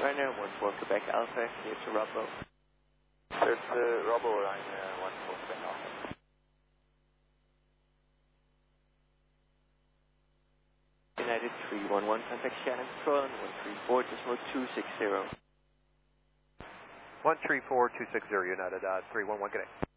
Ryanair 14 Quebec Alpha, clear to Robbo. Clear to Robbo, Ryanair 14 Quebec Alpha. United 311, contact Shannon Control and 134.260. 134.260, United 311, good day.